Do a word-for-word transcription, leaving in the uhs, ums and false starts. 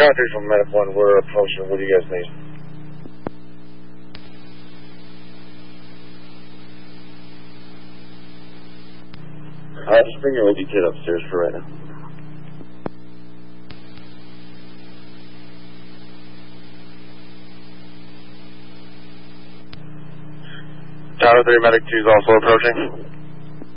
Tower three from Medic one, we're approaching. What do you guys need? Alright, just bring your O D kit upstairs for right now. Tower three, Medic two is also approaching.